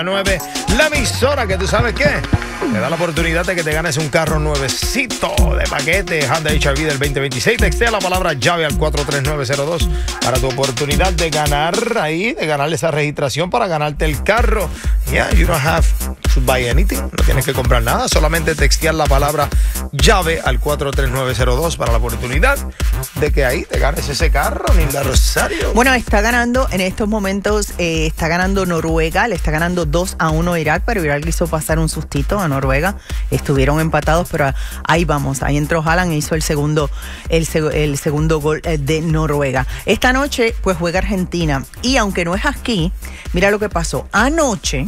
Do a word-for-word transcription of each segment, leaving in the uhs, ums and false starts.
nueve, la emisora que tú sabes qué te da la oportunidad de que te ganes un carro nuevecito de paquete Honda H R V del veinte veintiséis. Textea la palabra llave al cuatro tres nueve cero dos para tu oportunidad de ganar ahí, de ganarle esa registración para ganarte el carro. Yeah, you don't have to buy anything, no tienes que comprar nada, solamente textear la palabra llave al cuatro tres nueve cero dos para la oportunidad de que ahí te ganes ese carro, Nilda Rosario. Bueno, está ganando en estos momentos, eh, está ganando Noruega, le está ganando dos a uno a Irak, pero Irak hizo pasar un sustito a Noruega. Estuvieron empatados, pero ahí vamos. Ahí entró Haaland e hizo el segundo, el, el segundo gol de Noruega. Esta noche, pues juega Argentina. Y aunque no es aquí, mira lo que pasó. Anoche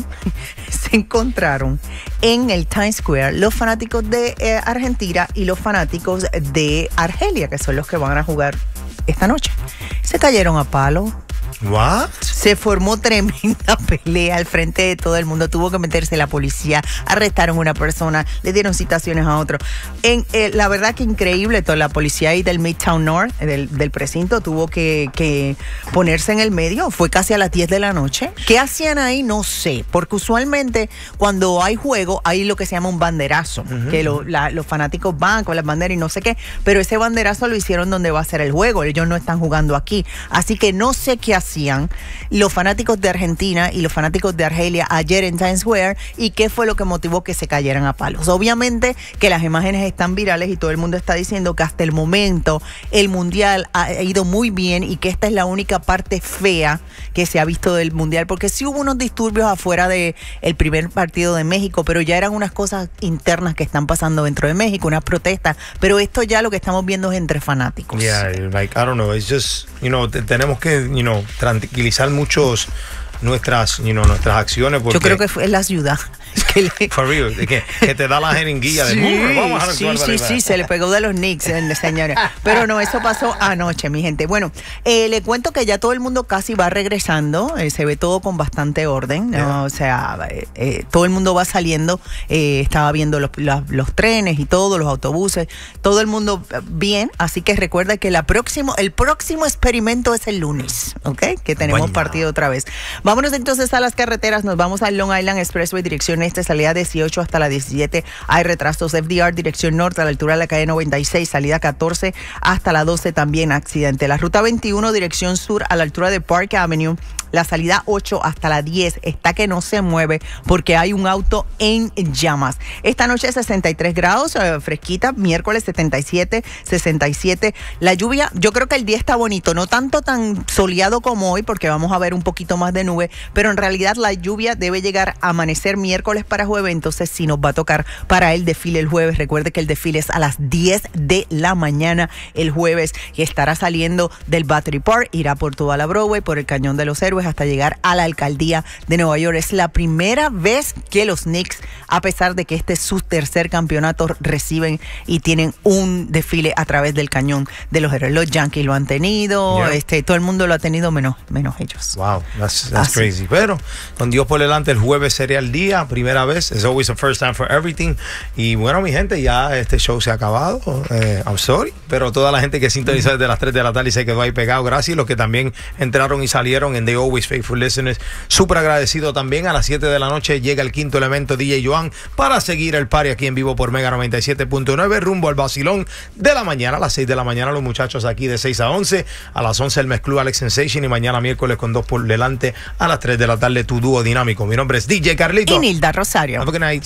se encontraron en el Times Square los fanáticos de eh, Argentina y los fanáticos de Argelia, que son los que van a jugar esta noche. Se cayeron a palo. What? Se formó tremenda pelea al frente de todo el mundo. Tuvo que meterse la policía, arrestaron a una persona, le dieron citaciones a otro. En, eh, la verdad que increíble, toda la policía ahí del Midtown North, del, del precinto, tuvo que, que ponerse en el medio. Fue casi a las diez de la noche. ¿Qué hacían ahí? No sé, porque usualmente cuando hay juego hay lo que se llama un banderazo, uh-huh. que lo, la, los fanáticos van con las banderas y no sé qué, pero ese banderazo lo hicieron donde va a ser el juego. Ellos no están jugando aquí, así que no sé qué hacían los fanáticos de Argentina y los fanáticos de Argelia ayer en Times Square y qué fue lo que motivó que se cayeran a palos. Obviamente que las imágenes están virales y todo el mundo está diciendo que hasta el momento el mundial ha ido muy bien y que esta es la única parte fea que se ha visto del mundial, porque sí hubo unos disturbios afuera del primer partido de México, pero ya eran unas cosas internas que están pasando dentro de México, unas protestas, pero esto ya lo que estamos viendo es entre fanáticos. Yeah, like, I don't know, it's just, you know, te, tenemos que, you know, tranquilizar muchos nuestras, you know, nuestras acciones. Porque, yo creo que fue la ciudad. Que le, for real, que, que te da la jeringuilla de sí, vamos a sí, sí, sí, se le pegó de los Knicks, señores. Pero no, eso pasó anoche, mi gente. Bueno, eh, le cuento que ya todo el mundo casi va regresando, eh, se ve todo con bastante orden, ¿no? Yeah. O sea, eh, eh, todo el mundo va saliendo, eh, estaba viendo los, los, los trenes y todo, los autobuses, todo el mundo bien, así que recuerda que la próximo, el próximo experimento es el lunes, ¿ok? Que tenemos bueno. partido otra vez. Vámonos entonces a las carreteras, nos vamos al Long Island Expressway, dirección este, salida dieciocho hasta la diecisiete, hay retrasos. F D R, dirección norte, a la altura de la calle noventa y seis, salida catorce hasta la doce, también accidente. La ruta veintiuno, dirección sur, a la altura de Park Avenue, la salida ocho hasta la diez está que no se mueve porque hay un auto en llamas. Esta noche sesenta y tres grados, eh, fresquita, miércoles setenta y siete, sesenta y siete. La lluvia, yo creo que el día está bonito, no tanto tan soleado como hoy porque vamos a ver un poquito más de nube, pero en realidad la lluvia debe llegar a amanecer miércoles para jueves, entonces sí nos va a tocar para el desfile el jueves. Recuerde que el desfile es a las diez de la mañana el jueves y estará saliendo del Battery Park, irá por toda la Broadway, por el Cañón de los Héroes hasta llegar a la alcaldía de Nueva York. Es la primera vez que los Knicks, a pesar de que este es su tercer campeonato, reciben y tienen un desfile a través del Cañón de los Héroes. Los Yankees lo han tenido, yeah. este, todo el mundo lo ha tenido menos, menos ellos. Wow, that's, that's crazy. Pero con Dios por delante, el jueves sería el día, primera vez. It's always a first time for everything. Y bueno, mi gente, ya este show se ha acabado. Eh, I'm sorry. Pero toda la gente que sintonizó desde las tres de la tarde y se quedó ahí pegado, gracias. Y los que también entraron y salieron en The Always Faithful Listeners, súper agradecido también. A las siete de la noche llega el quinto elemento D J Joan para seguir el party aquí en vivo por Mega noventa y siete punto nueve, rumbo al vacilón de la mañana. A las seis de la mañana los muchachos aquí de seis a once. A las once el mezclú Alex Sensation y mañana miércoles con dos por delante a las tres de la tarde tu dúo dinámico. Mi nombre es D J Carlito. Y Nilda Rosario. Have a good night.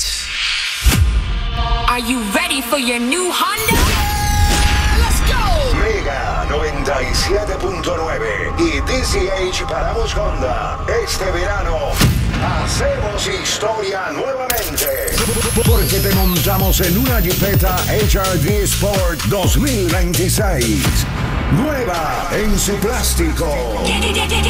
Are you ready for your new Honda? Let's go. Mega noventa y siete punto nueve y D C H Paramos Honda. Este verano hacemos historia nuevamente. Porque te montamos en una Jipeta H R V Sport dos mil veintiséis. Nueva en su plástico.